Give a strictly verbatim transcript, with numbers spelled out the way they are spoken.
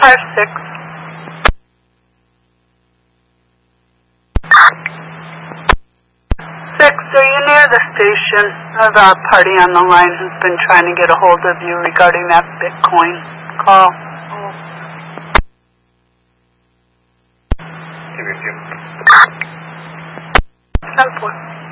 five six. Six, are you near the station? I have a party on the line who's been trying to get a hold of you regarding that Bitcoin call. Give me a few. Ten four.